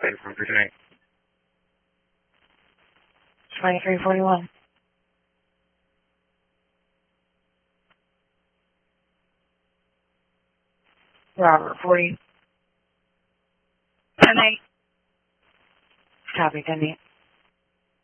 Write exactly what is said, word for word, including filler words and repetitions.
Thanks for tonight. twenty-three forty-one. Robert forty. ten eight. Copy, ten eight.